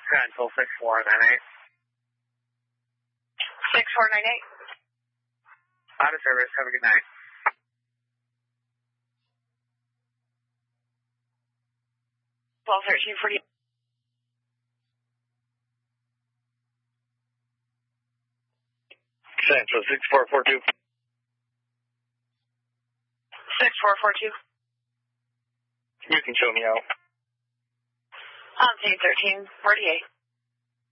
Cancel 6498. 6498. Out of service. Have a good night. Well, 1340. Central 6442. 6442. You can show me out. On scene 1348.